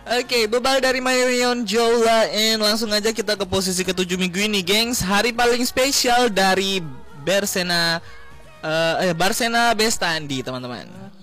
Oke, bebal dari Marion Jola. And langsung aja kita ke posisi ke-7 minggu ini, gengs. Hari paling spesial dari Barcelona Bestandi, teman-teman.